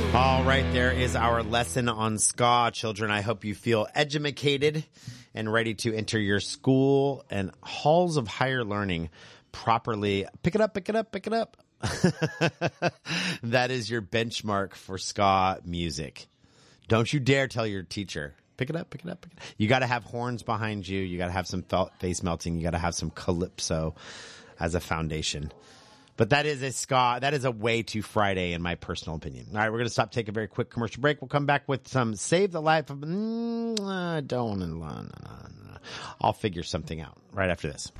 All right, there is our lesson on ska. Children, I hope you feel educated and ready to enter your school and halls of higher learning properly. Pick it up, pick it up, pick it up. That is your benchmark for ska music. Don't you dare tell your teacher. Pick it up, pick it up, pick it up. You got to have horns behind you. You got to have some face melting. You got to have some calypso as a foundation. But that is a ska. That is a way too Friday, in my personal opinion. All right, we're going to stop, take a very quick commercial break. We'll come back with some Save the Life of... I'll figure something out right after this.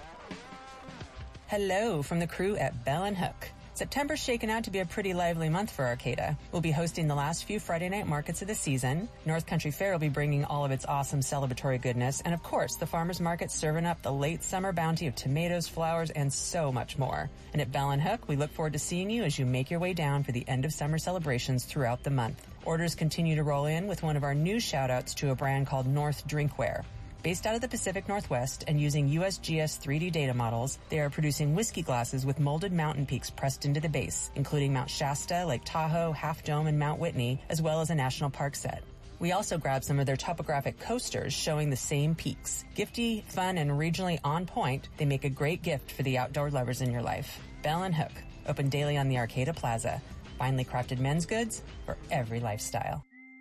Hello from the crew at Bell & Hook. September's shaken out to be a pretty lively month for Arcata. We'll be hosting the last few Friday night markets of the season. North Country Fair will be bringing all of its awesome celebratory goodness. And of course, the farmers market serving up the late summer bounty of tomatoes, flowers, and so much more. And at Bell & Hook, we look forward to seeing you as you make your way down for the end of summer celebrations throughout the month. Orders continue to roll in with one of our new shout-outs to a brand called North Drinkware. Based out of the Pacific Northwest and using USGS 3D data models, they are producing whiskey glasses with molded mountain peaks pressed into the base, including Mount Shasta, Lake Tahoe, Half Dome, and Mount Whitney, as well as a national park set. We also grabbed some of their topographic coasters showing the same peaks. Gifty, fun, and regionally on point, they make a great gift for the outdoor lovers in your life. Bell & Hook, open daily on the Arcata Plaza. Finely crafted men's goods for every lifestyle.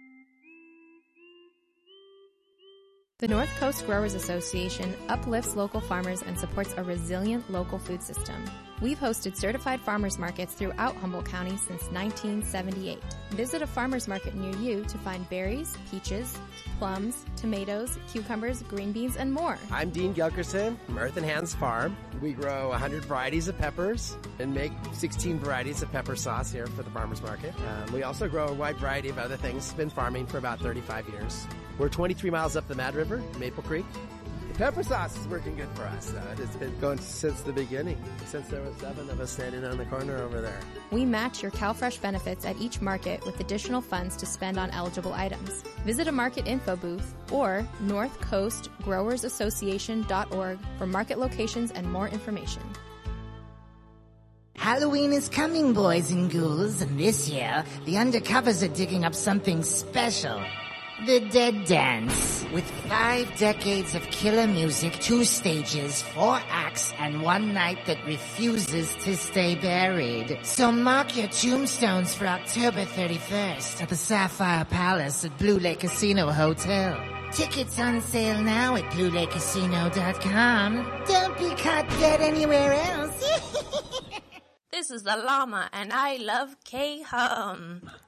The North Coast Growers Association uplifts local farmers and supports a resilient local food system. We've hosted certified farmers markets throughout Humboldt County since 1978. Visit a farmers market near you to find berries, peaches, plums, tomatoes, cucumbers, green beans, and more. I'm Dean Gelkerson from Earth and Hands Farm. We grow 100 varieties of peppers and make 16 varieties of pepper sauce here for the farmers market. We also grow a wide variety of other things. Been farming for about 35 years. We're 23 miles up the Mad River, Maple Creek. The pepper sauce is working good for us. It's been going since the beginning, since there were 7 of us standing on the corner over there. We match your CalFresh benefits at each market with additional funds to spend on eligible items. Visit a market info booth or northcoastgrowersassociation.org for market locations and more information. Halloween is coming, boys and ghouls, and this year, the Undercovers are digging up something special. The Dead Dance. With 5 decades of killer music, 2 stages, 4 acts, and 1 night that refuses to stay buried. So mark your tombstones for October 31st at the Sapphire Palace at Blue Lake Casino Hotel. Tickets on sale now at BlueLakeCasino.com. Don't be caught dead anywhere else. This is the llama, and I love K-Hum.